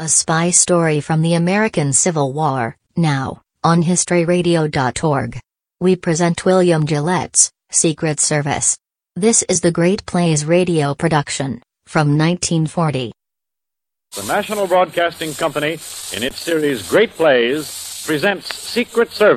A spy story from the American Civil War, now, on historyradio.org. We present William Gillette's Secret Service. This is the Great Plays radio production, from 1940. The National Broadcasting Company, in its series Great Plays, presents Secret Service.